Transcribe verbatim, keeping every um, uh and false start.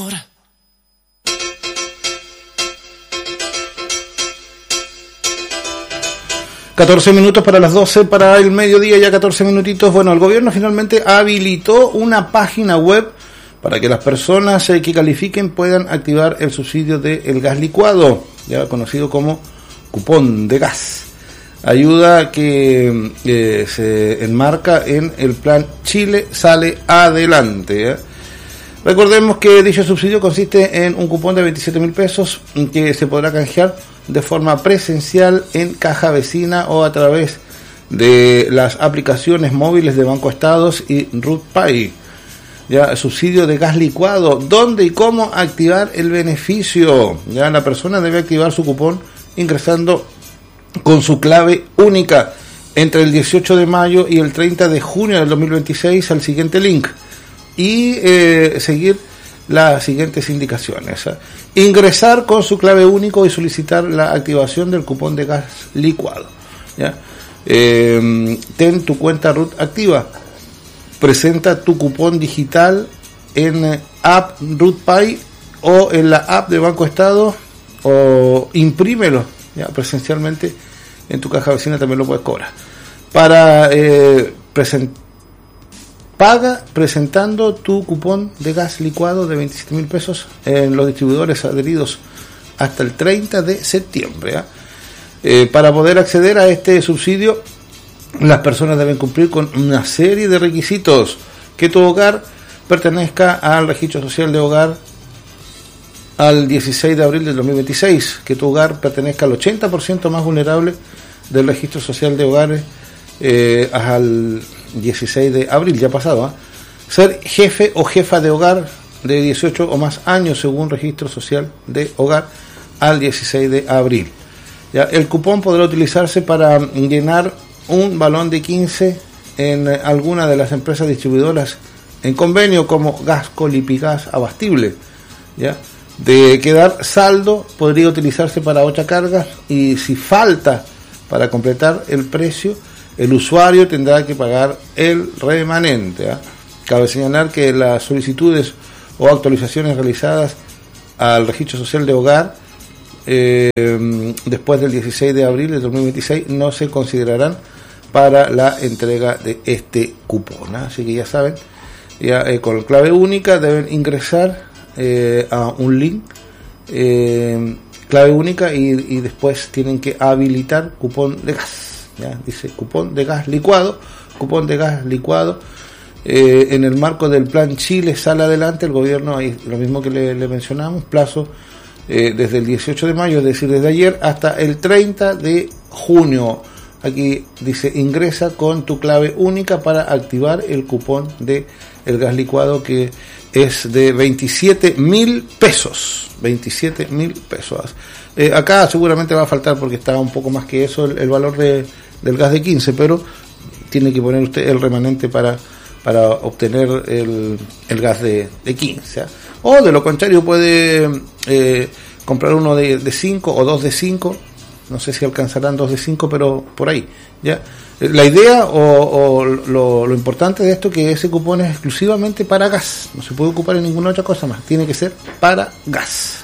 catorce minutos para las doce, para el mediodía, ya catorce minutitos. Bueno, el gobierno finalmente habilitó una página web para que las personas eh, que califiquen puedan activar el subsidio del gas licuado, ya conocido como cupón de gas. Ayuda que eh, se enmarca en el plan Chile Sale Adelante, ¿eh? Recordemos que dicho subsidio consiste en un cupón de veintisiete mil pesos que se podrá canjear de forma presencial en caja vecina o a través de las aplicaciones móviles de Banco Estados y RUTPay. Ya, subsidio de gas licuado. ¿Dónde y cómo activar el beneficio? Ya, la persona debe activar su cupón ingresando con su clave única entre el dieciocho de mayo y el treinta de junio del dos mil veintiséis al siguiente link y eh, seguir las siguientes indicaciones. ¿eh? Ingresar con su clave único y solicitar la activación del cupón de gas licuado. ¿ya? Eh, ten tu cuenta RUT activa. Presenta tu cupón digital en eh, app RUTPay o en la app de Banco Estado o imprímelo ya presencialmente en tu caja vecina, también lo puedes cobrar. Para eh, presentar Paga presentando tu cupón de gas licuado de veintisiete mil pesos en los distribuidores adheridos hasta el treinta de septiembre. ¿eh? Eh, para poder acceder a este subsidio, las personas deben cumplir con una serie de requisitos: que tu hogar pertenezca al registro social de hogar al dieciséis de abril del dos mil veintiséis, que tu hogar pertenezca al ochenta por ciento más vulnerable del registro social de hogares eh, al dieciséis de abril, ya pasado, ¿eh? Ser jefe o jefa de hogar de dieciocho o más años según registro social de hogar al dieciséis de abril. ¿ya? El cupón podrá utilizarse para llenar un balón de quince en alguna de las empresas distribuidoras en convenio como Gasco, Lipigas, Abastible. ¿ya? De quedar saldo podría utilizarse para otra carga y si falta para completar el precio, el usuario tendrá que pagar el remanente. ¿eh? Cabe señalar que las solicitudes o actualizaciones realizadas al registro social de hogar eh, después del dieciséis de abril de dos mil veintiséis no se considerarán para la entrega de este cupón. ¿eh? Así que ya saben, ya eh, con clave única deben ingresar eh, a un link, eh, clave única y, y después tienen que habilitar cupón de gas. ¿ya? Dice cupón de gas licuado, cupón de gas licuado. Eh, en el marco del plan Chile Sale Adelante, el gobierno, ahí, lo mismo que le, le mencionamos, plazo eh, desde el dieciocho de mayo, es decir, desde ayer, hasta el treinta de junio. Aquí dice ingresa con tu clave única para activar el cupón de el gas licuado, que es de veintisiete mil pesos. veintisiete mil pesos. Eh, acá seguramente va a faltar porque está un poco más que eso el, el valor de, del gas de quince, pero tiene que poner usted el remanente para, para obtener el, el gas de, de quince. ¿eh? O de lo contrario puede eh, comprar uno de, de cinco o dos de cinco. No sé si alcanzarán dos de cinco, pero por ahí. ¿ya? La idea o, o lo, lo importante de esto es que ese cupón es exclusivamente para gas. No se puede ocupar en ninguna otra cosa más. Tiene que ser para gas.